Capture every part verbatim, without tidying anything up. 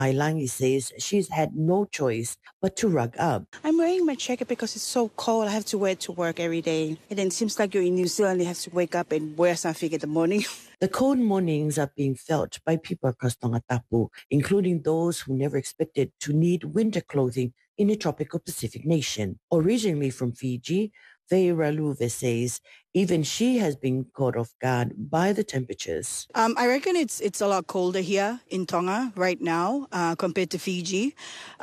Mailangi says she's had no choice but to rug up. I'm wearing my jacket because it's so cold. I have to wear it to work every day. And then it seems like you're in New Zealand, you have to wake up and wear something in the morning. The cold mornings are being felt by people across Tongatapu, including those who never expected to need winter clothing in a tropical Pacific nation. Originally from Fiji, Veira Luve says even she has been caught off guard by the temperatures. Um, I reckon it's it's a lot colder here in Tonga right now uh, compared to Fiji.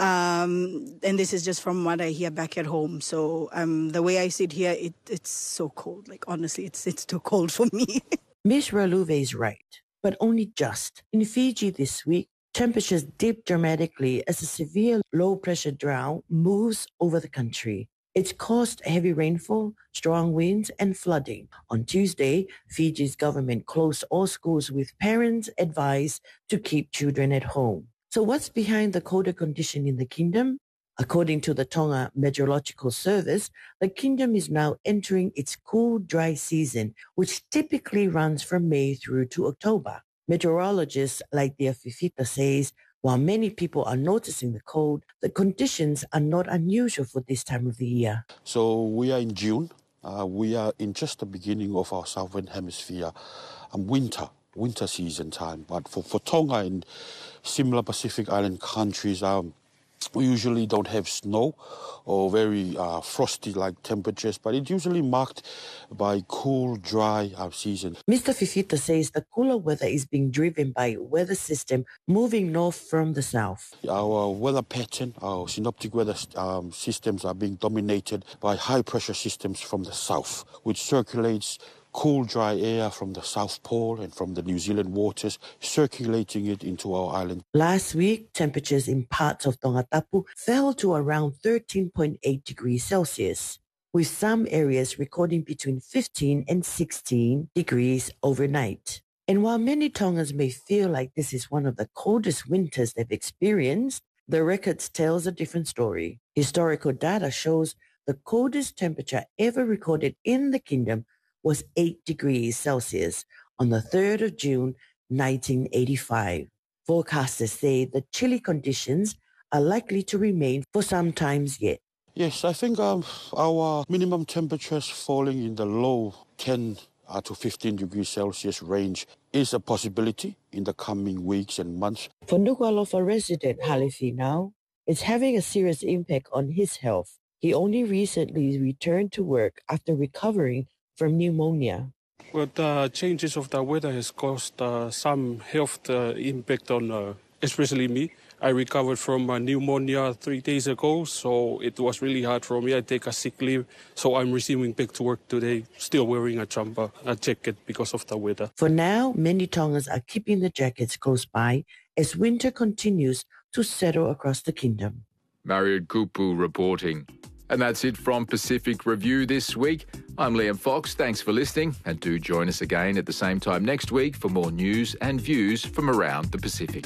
Um, and this is just from what I hear back at home. So um, the way I sit here, it, it's so cold. Like, honestly, it's it's too cold for me. Miss Raluve is right, but only just. In Fiji this week, temperatures dipped dramatically as a severe low-pressure drought moves over the country. It's caused heavy rainfall, strong winds, and flooding. On Tuesday, Fiji's government closed all schools with parents advised to keep children at home. So what's behind the colder condition in the kingdom? According to the Tonga Meteorological Service, the kingdom is now entering its cool, dry season, which typically runs from May through to October. Meteorologists like Dia Fifita says, while many people are noticing the cold, the conditions are not unusual for this time of the year. So we are in June. Uh, we are in just the beginning of our southern hemisphere um, winter, winter season time. But for, for Tonga and similar Pacific Island countries, um, we usually don't have snow or very uh, frosty-like temperatures, but it's usually marked by cool, dry uh, season. Mister Fifita says the cooler weather is being driven by a weather system moving north from the south. Our weather pattern, our synoptic weather um, systems are being dominated by high-pressure systems from the south, which circulates cool, dry air from the South Pole and from the New Zealand waters, circulating it into our island. Last week, temperatures in parts of Tongatapu fell to around thirteen point eight degrees Celsius, with some areas recording between fifteen and sixteen degrees overnight. And while many Tongans may feel like this is one of the coldest winters they've experienced, the records tells a different story. Historical data shows the coldest temperature ever recorded in the kingdom was eight degrees Celsius on the third of June, nineteen eighty-five. Forecasters say the chilly conditions are likely to remain for some times yet. Yes, I think um, our minimum temperatures falling in the low ten uh, to fifteen degrees Celsius range is a possibility in the coming weeks and months. For Nuku'alofa resident Halifi now, it's having a serious impact on his health. He only recently returned to work after recovering from pneumonia. Well, the changes of the weather has caused uh, some health uh, impact on, uh, especially me. I recovered from uh, pneumonia three days ago, so it was really hard for me. I take a sick leave, so I'm resuming back to work today, still wearing a jumper, a jacket because of the weather. For now, many Tongans are keeping the jackets close by as winter continues to settle across the kingdom. Mario Kupu reporting. And that's it from Pacific Review this week. I'm Liam Fox. Thanks for listening, and do join us again at the same time next week for more news and views from around the Pacific.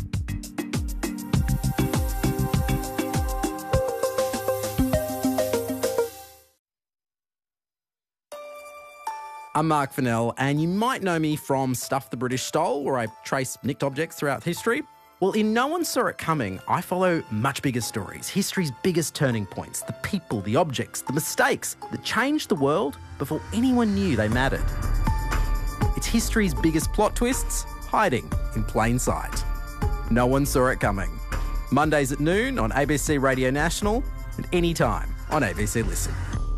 I'm Mark Fennell, and you might know me from Stuff the British Stole, where I trace nicked objects throughout history. Well, in No One Saw It Coming, I follow much bigger stories, history's biggest turning points, the people, the objects, the mistakes that changed the world before anyone knew they mattered. It's history's biggest plot twists hiding in plain sight. No One Saw It Coming. Mondays at noon on A B C Radio National and anytime on A B C Listen.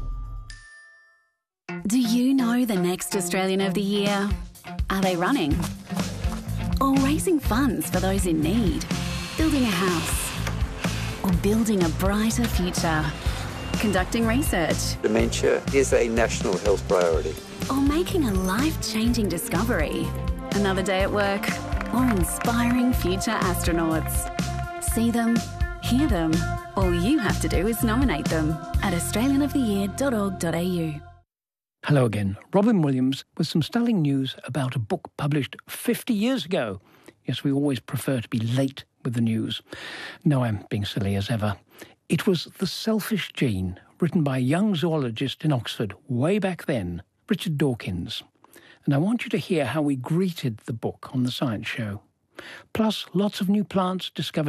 Do you know the next Australian of the Year? Are they running? Or raising funds for those in need? Building a house? Or building a brighter future? Conducting research? Dementia is a national health priority. Or making a life-changing discovery? Another day at work? Or inspiring future astronauts? See them, hear them. All you have to do is nominate them at australian of the year dot org dot a u. Hello again. Robin Williams with some stunning news about a book published fifty years ago. Yes, we always prefer to be late with the news. No, I'm being silly as ever. It was The Selfish Gene, written by a young zoologist in Oxford way back then, Richard Dawkins. And I want you to hear how we greeted the book on the Science Show. Plus, lots of new plants discovered